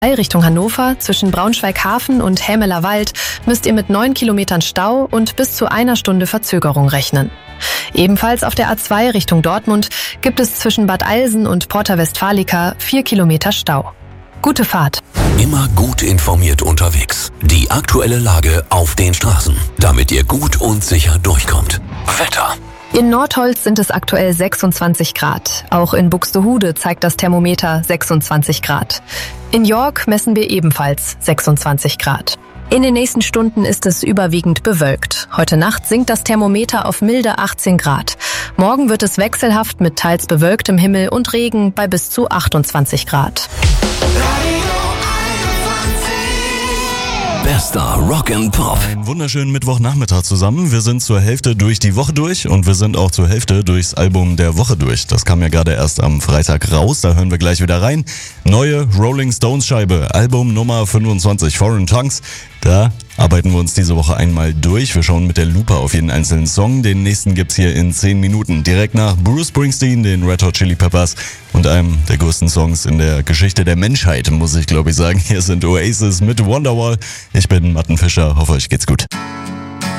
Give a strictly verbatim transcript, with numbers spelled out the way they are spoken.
Richtung Hannover zwischen Braunschweig-Hafen und Hämeler Wald müsst ihr mit neun Kilometern Stau und bis zu einer Stunde Verzögerung rechnen. Ebenfalls auf der A zwei Richtung Dortmund gibt es zwischen Bad Eilsen und Porta Westfalica vier Kilometer Stau. Gute Fahrt. Immer gut informiert unterwegs. Die aktuelle Lage auf den Straßen, damit ihr gut und sicher durchkommt. Wetter. In Nordholz sind es aktuell sechsundzwanzig Grad. Auch in Buxtehude zeigt das Thermometer sechsundzwanzig Grad. In York messen wir ebenfalls sechsundzwanzig Grad. In den nächsten Stunden ist es überwiegend bewölkt. Heute Nacht sinkt das Thermometer auf milde achtzehn Grad. Morgen wird es wechselhaft mit teils bewölktem Himmel und Regen bei bis zu achtundzwanzig Grad. Bester Rock and Pop. Einen wunderschönen Mittwochnachmittag zusammen. Wir sind zur Hälfte durch die Woche durch und wir sind auch zur Hälfte durchs Album der Woche durch. Das kam ja gerade erst am Freitag raus, da hören wir gleich wieder rein. Neue Rolling Stones Scheibe, Album Nummer fünfundzwanzig, Foreign Tongues. Da arbeiten wir uns diese Woche einmal durch. Wir schauen mit der Lupe auf jeden einzelnen Song. Den nächsten gibt's hier in zehn Minuten. Direkt nach Bruce Springsteen, den Red Hot Chili Peppers und einem der größten Songs in der Geschichte der Menschheit, muss ich glaube ich sagen. Hier sind Oasis mit Wonderwall. Ich bin Matten Fischer, hoffe euch geht's gut.